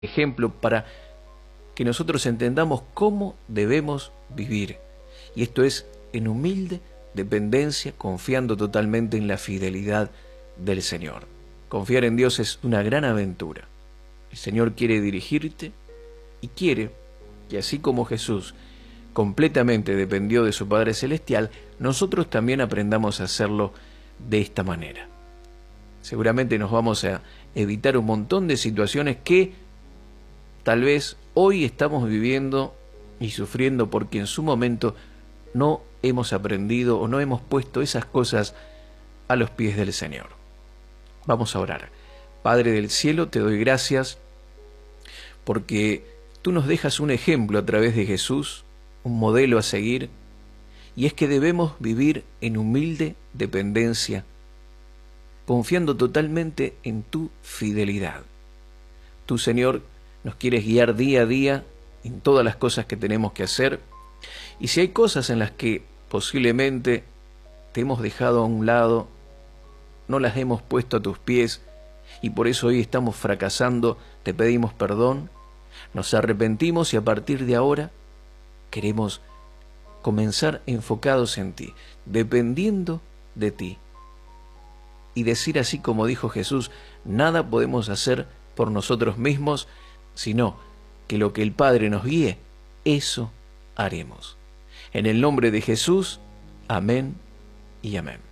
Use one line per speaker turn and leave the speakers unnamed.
ejemplo para que nosotros entendamos cómo debemos vivir. Y esto es en humilde dependencia, confiando totalmente en la fidelidad del Señor. Confiar en Dios es una gran aventura. El Señor quiere dirigirte y quiere que, así como Jesús completamente dependió de su Padre Celestial, nosotros también aprendamos a hacerlo de esta manera. Seguramente nos vamos a evitar un montón de situaciones que tal vez hoy estamos viviendo y sufriendo porque en su momento no hemos aprendido o no hemos puesto esas cosas a los pies del Señor. Vamos a orar. Padre del cielo, te doy gracias porque tú nos dejas un ejemplo a través de Jesús, un modelo a seguir, y es que debemos vivir en humilde dependencia, confiando totalmente en tu fidelidad. Tú, Señor, nos quieres guiar día a día en todas las cosas que tenemos que hacer, y si hay cosas en las que posiblemente te hemos dejado a un lado, no las hemos puesto a tus pies, y por eso hoy estamos fracasando, te pedimos perdón, nos arrepentimos y a partir de ahora queremos comenzar enfocados en ti, dependiendo de ti. Y decir así como dijo Jesús, nada podemos hacer por nosotros mismos, sino que lo que el Padre nos guíe, eso haremos. En el nombre de Jesús, amén y amén.